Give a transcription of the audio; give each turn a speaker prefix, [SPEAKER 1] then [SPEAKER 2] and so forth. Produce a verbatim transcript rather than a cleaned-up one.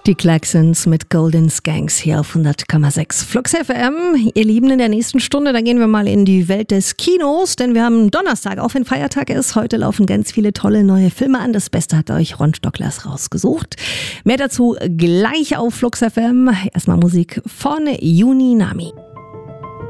[SPEAKER 1] Die Klaxons mit Golden Skanks hier auf hundert Komma sechs Flux F M. Ihr Lieben, in der nächsten Stunde, da gehen wir mal in die Welt des Kinos, denn wir haben Donnerstag, auch wenn Feiertag ist. Heute laufen ganz viele tolle neue Filme an. Das Beste hat euch Ron Stocklers rausgesucht. Mehr dazu gleich auf Flux F M. Erstmal Musik von Juni Nami.